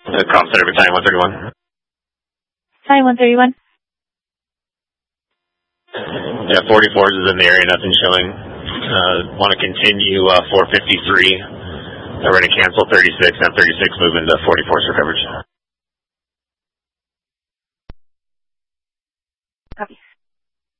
Call center, Battalion 131. Battalion 131. Yeah, 44s is in the area, nothing showing. Want to continue 453. We're going to cancel 36, and 36 move into 44s for coverage.